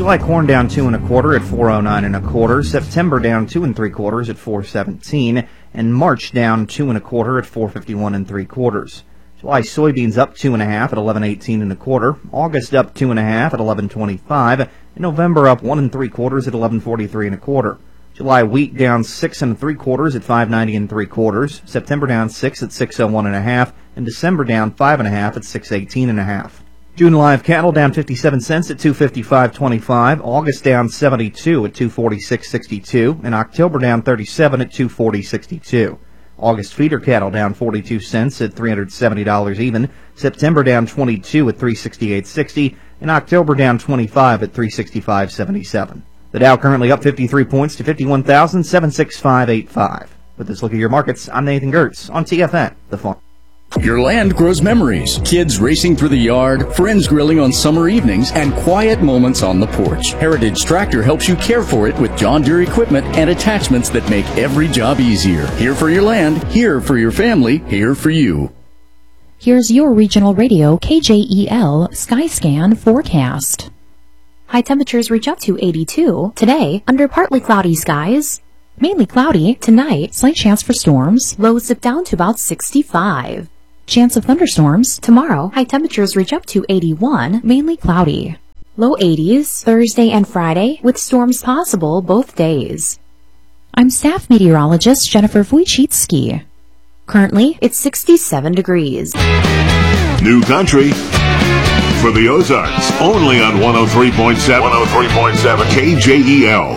July corn down 2 1/4 at 409 1/4. September down 2 3/4 at 417, and March down 2 1/4 at 451 3/4. July soybeans up 2 1/2 at 1118 1/4. August up 2 1/2 at 1125, and November up 1 3/4 at 1143 1/4. July wheat down 6 3/4 at 590 3/4. September down 6 at 601 1/2, and December down 5 1/2 at 618 1/2. June live cattle down 57 cents at 255.25. August down 72 at 246.62, and October down 37 at 240.62. August feeder cattle down 42 cents at $370 even. September down 22 at 368.60, and October down 25 at 365.77. The Dow currently up 53 points to 51,765.85. With this look at your markets, I'm Nathan Gertz on TFN, The Farm. Your land grows memories. Kids racing through the yard, friends grilling on summer evenings, and quiet moments on the porch. Heritage Tractor helps you care for it with John Deere equipment and attachments that make every job easier. Here for your land, here for your family, here for you. Here's your regional radio KJEL Skyscan forecast. High temperatures reach up to 82. Today, under partly cloudy skies. Mainly cloudy. Tonight, slight chance for storms. Lows dip down to about 65. Chance of thunderstorms. Tomorrow, high temperatures reach up to 81. Mainly cloudy. Low 80s. Thursday and Friday, with storms possible both days. I'm staff meteorologist Jennifer Wojcicki. Currently, it's 67 degrees. New country for the Ozarks, only on 103.7 KJEL.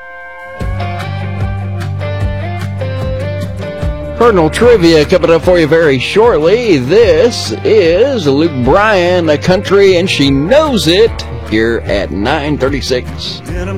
Cardinal Trivia coming up for you very shortly. This is Luke Bryan, A Country and She Knows It, here at 9:36.